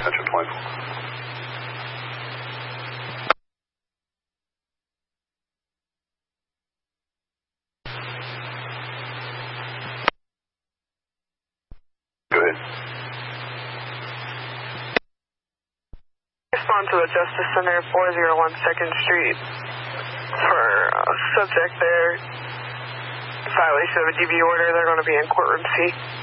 Attention 24. Go ahead. Respond to the Justice Center, 401 2nd Street, for subject there. Violation of a DV order. They're going to be in courtroom C.